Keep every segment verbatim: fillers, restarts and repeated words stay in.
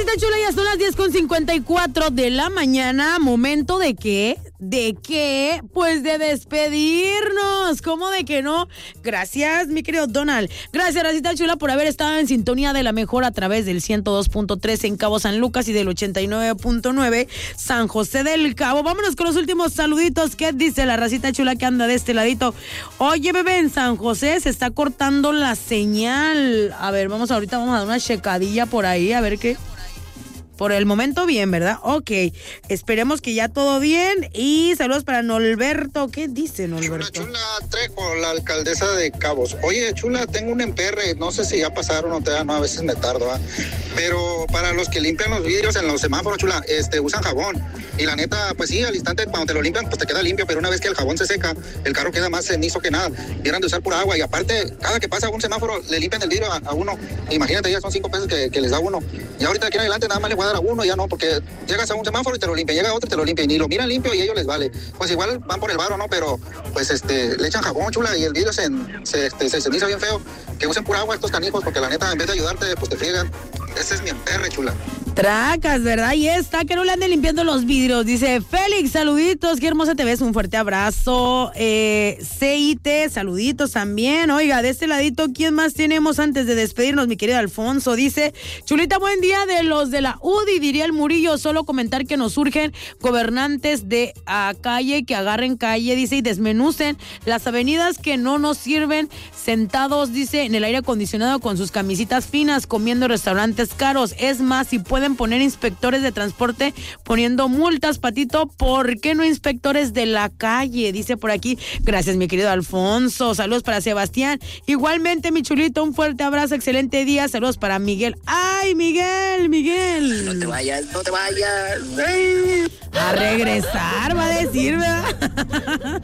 Racita chula, ya son las diez con cincuenta y cuatro de la mañana. ¿Momento de qué? ¿De qué? Pues de despedirnos. ¿Cómo de que no? Gracias, mi querido Donald. Gracias, Racita chula, por haber estado en sintonía de la mejor a través del ciento dos punto tres en Cabo San Lucas y del ochenta y nueve punto nueve San José del Cabo. Vámonos con los últimos saluditos. ¿Qué dice la Racita chula que anda de este ladito? Oye, bebé, en San José se está cortando la señal. A ver, vamos ahorita, vamos a dar una checadilla por ahí, a ver qué. Por el momento bien, ¿verdad? Ok, esperemos que ya todo bien. Y saludos para Norberto. ¿Qué dice Norberto? Chula, Chula Trejo, la alcaldesa de Cabos. Oye, Chula, tengo un emperre. No sé si ya pasaron o todavía no, a veces me tardo, ¿eh? Pero para los que limpian los vidrios en los semáforos, Chula, este, usan jabón. Y la neta, pues sí, al instante cuando te lo limpian, pues te queda limpio. Pero una vez que el jabón se seca, el carro queda más cenizo que nada. Dieran de usar pura agua. Y aparte, cada que pasa un semáforo, le limpian el vidrio a, a uno. Imagínate, ya son cinco pesos que, que les da uno. Y ahorita de aquí en adelante nada más le voy a dar a uno, ya no, porque llegas a un semáforo y te lo limpian, llega a otro y te lo limpian, y ni lo miran limpio y a ellos les vale. Pues igual van por el varo, ¿no? Pero pues este, le echan jabón, Chula, y el vidrio se, se, este, se ceniza bien feo. Que usen pura agua estos canijos, porque la neta, en vez de ayudarte, pues te friegan. Ese es mi emperre, Chula. Tracas, ¿verdad? Y está, que no le anden limpiando los vidrios. Dice Félix, saluditos, qué hermosa te ves, un fuerte abrazo. Eh, C I T, saluditos también. Oiga, de este ladito, ¿quién más tenemos antes de despedirnos, mi querido Alfonso? Dice, Chulita, buen día de los de la U D I, diría el Murillo. Solo comentar que nos surgen gobernantes de a calle, que agarren calle, dice, y desmenucen las avenidas que no nos sirven, sentados, dice, en el aire acondicionado con sus camisitas finas, comiendo en restaurantes caros. Es más, si pueden poner inspectores de transporte poniendo multas, Patito, ¿por qué no inspectores de la calle? Dice por aquí. Gracias, mi querido Alfonso. Saludos para Sebastián. Igualmente, mi chulito, un fuerte abrazo, excelente día. Saludos para Miguel. ¡Ay, Miguel, Miguel! No te vayas, no te vayas. A regresar, va a decir, ¿verdad?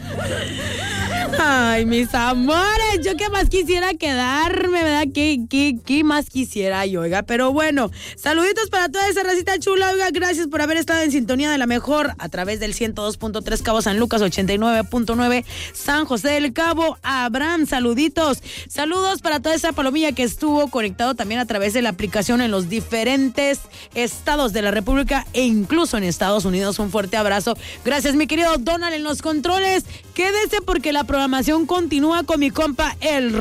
Ay, mis amores, yo qué más quisiera quedarme, ¿verdad? ¿Qué, qué, qué más quisiera yo, oiga? Pero bueno, saluditos para toda esa racita chula, oiga, gracias por haber estado en sintonía de la mejor a través del ciento dos punto tres Cabo San Lucas, ochenta y nueve punto nueve San José del Cabo. Abraham, saluditos. Saludos para toda esa palomilla que estuvo conectado también a través de la aplicación en los diferentes estados de la República e incluso en Estados Unidos. Un fuerte abrazo. Gracias, mi querido Donald en los controles. Quédese porque la programación continúa con mi compa el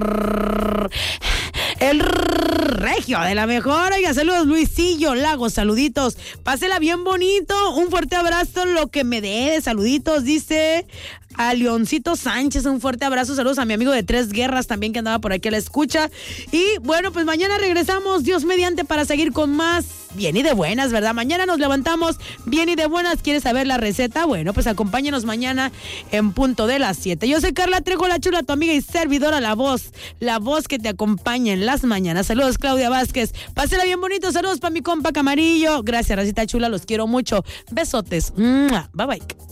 el regio de la mejor. Oiga, saludos Luisillo Lagos, saluditos. Pásela bien bonito. Un fuerte abrazo, lo que me dé de saluditos, dice a Leoncito Sánchez, un fuerte abrazo. Saludos a mi amigo de Tres Guerras también, que andaba por aquí a la escucha. Y bueno, pues mañana regresamos, Dios mediante, para seguir con más bien y de buenas, ¿verdad? Mañana nos levantamos bien y de buenas. ¿Quieres saber la receta? Bueno, pues acompáñanos mañana en punto de las siete. Yo soy Carla Trejo, la chula, tu amiga y servidora, la voz, la voz que te acompaña en las mañanas. Saludos, Claudia Vázquez. Pásela bien bonito. Saludos para mi compa Camarillo. Gracias, racita chula, los quiero mucho. Besotes. Bye bye.